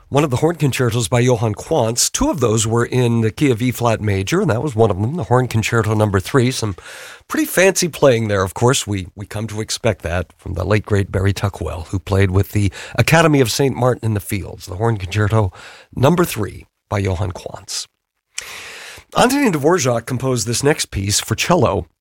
one of the horn concertos by Johann Quantz. Two of those were in the key of E-flat major, and that was one of them, the Horn Concerto No. 3. Some pretty fancy playing there, of course. We come to expect that from the late, great Barry Tuckwell, who played with the Academy of St. Martin in the Fields, the Horn Concerto No. 3 by Johann Quantz. Antonin Dvorak composed this next piece for cello